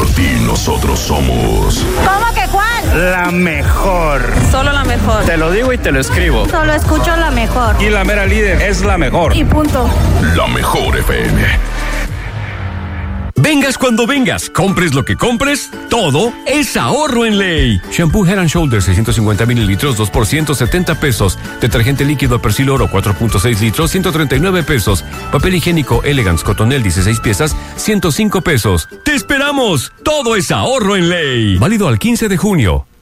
Por ti nosotros somos... ¿Cómo que cuál? La mejor. Solo la mejor. Te lo digo y te lo escribo. Solo escucho la mejor. Y la mera líder es la mejor. Y punto. La mejor FM. Vengas cuando vengas, compres lo que compres, todo es ahorro en ley. Shampoo Head & Shoulders 650 mililitros, 2 por 170 pesos. Detergente líquido Persil Oro 4.6 litros, 139 pesos. Papel higiénico Elegance Cotonel 16 piezas, 105 pesos. ¡Te esperamos! Todo es ahorro en ley. Válido al 15 de junio.